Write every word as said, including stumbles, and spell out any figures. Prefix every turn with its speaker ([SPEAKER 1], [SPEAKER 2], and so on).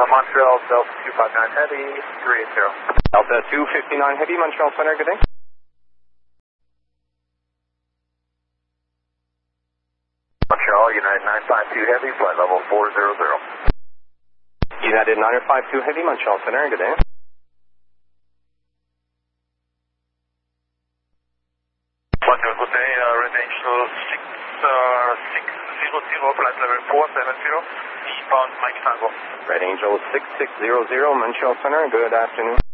[SPEAKER 1] Uh, Montreal, Delta two five nine Heavy, three eight zero.
[SPEAKER 2] Delta two fifty-nine Heavy, Montreal Center, good day.
[SPEAKER 1] Montreal, United nine five two Heavy, flight level four zero zero.
[SPEAKER 2] United nine five two Heavy, Montreal Center, good day.
[SPEAKER 1] Montreal, good day, uh, residential six six zero zero, flight level four seven zero, eastbound Mike Tango.
[SPEAKER 2] Red Angel six six zero zero, Montreal Center, good afternoon.